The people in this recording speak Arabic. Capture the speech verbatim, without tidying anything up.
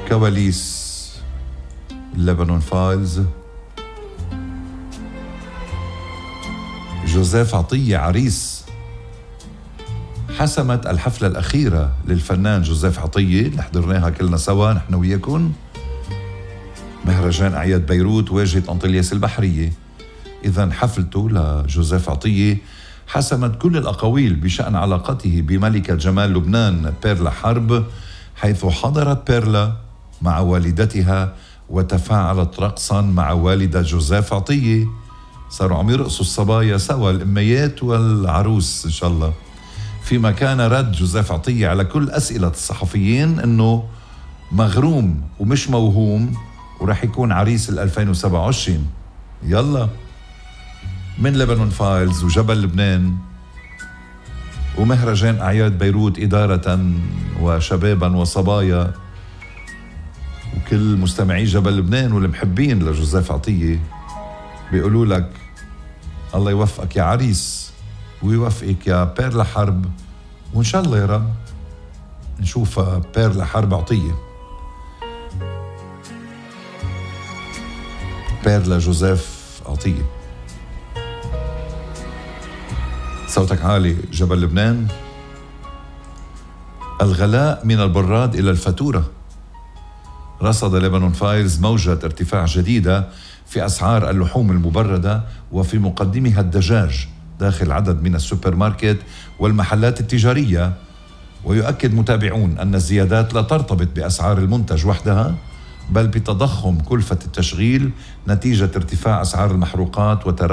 كواليس لبنان فايلز. جوزيف عطية عريس. حسمت الحفلة الأخيرة للفنان جوزيف عطية اللي حضرناها كلنا سوا نحن وياكم مهرجان أعياد بيروت واجهة أنطلياس البحرية. إذن حفلته لجوزيف عطية حسمت كل الأقاويل بشأن علاقته بملكة جمال لبنان بيرلا حرب، حيث حضرت بيرلا مع والدتها وتفاعلت رقصا مع والدة جوزيف عطية. صاروا عم يرقصوا الصبايا سوا، الأميات والعروس إن شاء الله. فيما كان رد جوزيف عطية على كل أسئلة الصحفيين أنه مغروم ومش موهوم ورح يكون عريس ال ألفين وسبعة وعشرين. يلا من لبنان فايلز وجبل لبنان ومهرجان أعياد بيروت إدارة وشبابا وصبايا وكل مستمعي جبل لبنان والمحبين لجوزيف عطية بيقولوا لك الله يوفقك يا عريس ويوفقك يا بيرلا حرب، وإن شاء الله يا رب نشوف بيرلا حرب عطية. بيرلا جوزيف عطية. صوتك عالي جبل لبنان. الغلاء من البراد إلى الفاتورة. رصد لبنان فايلز موجة ارتفاع جديدة في أسعار اللحوم المبردة وفي مقدمها الدجاج داخل عدد من السوبر ماركت والمحلات التجارية. ويؤكد متابعون أن الزيادات لا ترتبط بأسعار المنتج وحدها بل بتضخم كلفة التشغيل نتيجة ارتفاع أسعار المحروقات وتراجع